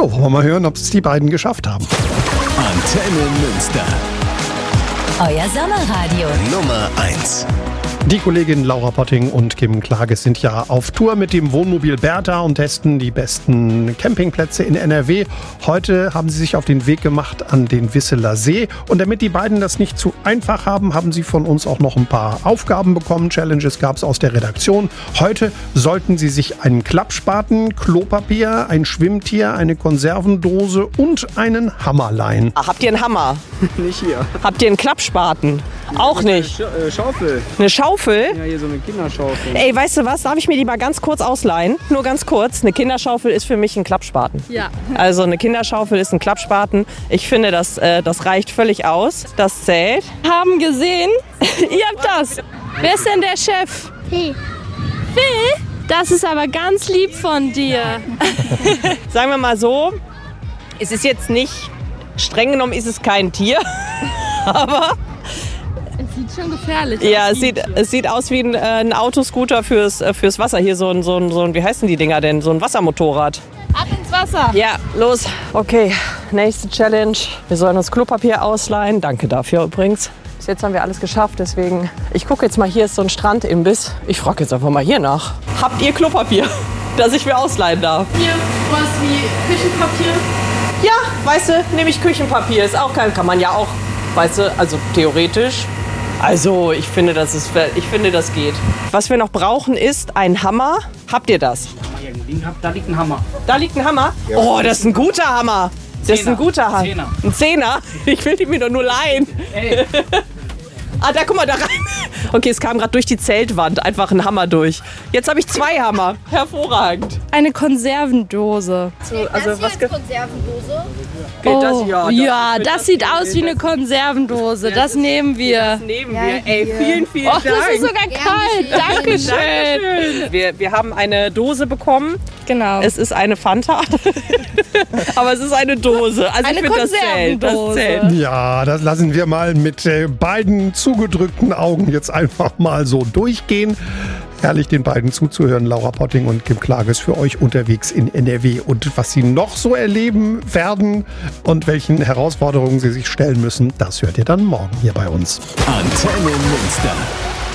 So, wollen wir mal hören, ob es die beiden geschafft haben. Antenne Münster. Euer Sommerradio. Nummer 1. Die Kolleginnen Laura Potting und Kim Klages sind ja auf Tour mit dem Wohnmobil Bertha und testen die besten Campingplätze in NRW. Heute haben sie sich auf den Weg gemacht an den Wisseler See. Und damit die beiden das nicht zu einfach haben, haben sie von uns auch noch ein paar Aufgaben bekommen. Challenges gab es aus der Redaktion. Heute sollten sie sich einen Klappspaten, Klopapier, ein Schwimmtier, eine Konservendose und einen Hammer leihen. Habt ihr einen Hammer? Nicht hier. Habt ihr einen Klappspaten? Auch nicht. Schaufel. Eine Schaufel? Ja, hier so eine Kinderschaufel. Ey, weißt du was? Darf ich mir die mal ganz kurz ausleihen? Nur ganz kurz. Eine Kinderschaufel ist für mich ein Klappspaten. Ja. Also eine Kinderschaufel ist ein Klappspaten. Ich finde, das reicht völlig aus. Das zählt. Haben gesehen, ihr habt das. Wer ist denn der Chef? Phil. Phil? Das ist aber ganz lieb von dir. Sagen wir mal so, es ist jetzt nicht, streng genommen ist es kein Tier, aber Es sieht schon gefährlich aus. ja, es sieht aus wie ein Autoscooter fürs Wasser. Hier so ein, wie heißen die Dinger denn? So ein Wassermotorrad. Ab ins Wasser. Ja, los. Okay, nächste Challenge. Wir sollen uns Klopapier ausleihen. Danke dafür übrigens. Bis jetzt haben wir alles geschafft, deswegen... Ich gucke jetzt mal, hier ist so ein Strandimbiss. Ich frage jetzt einfach mal hier nach. Habt ihr Klopapier, das ich mir ausleihen darf? Hier, was wie Küchenpapier. Ja, weißt du, nehme ich Küchenpapier. Ist auch kann man ja auch, weißt du, also theoretisch. Also, ich finde, das geht. Was wir noch brauchen, ist ein Hammer. Habt ihr das? Da liegt ein Hammer. Da liegt ein Hammer? Oh, das ist ein guter Hammer. Das ist ein guter Hammer. Zehner. Ein Zehner? Ich will die mir doch nur leihen. Ey. Ah, da, guck mal, da rein. Okay, es kam gerade durch die Zeltwand einfach ein Hammer durch. Jetzt habe ich 2 Hammer. Hervorragend. Eine Konservendose. Also, was Konservendose. okay, das, Ja, das sieht aus wie eine Konservendose. Das nehmen wir. Das nehmen wir. Ey, vielen, vielen Oh, Dank. das ist sogar kalt. Dankeschön. Dankeschön. Wir haben eine Dose bekommen. Genau. Es ist eine Fanta. Aber es ist eine Dose. Also Eine ich finde, das zählt. Das Konservendose. zählt. Ja, das lassen wir mal mit beiden zugedrückten Augen jetzt einfach mal so durchgehen. Herrlich, den beiden zuzuhören, Laura Potting und Kim Klages, für euch unterwegs in NRW. Und was sie noch so erleben werden und welchen Herausforderungen sie sich stellen müssen, das hört ihr dann morgen hier bei uns. Antenne Münster.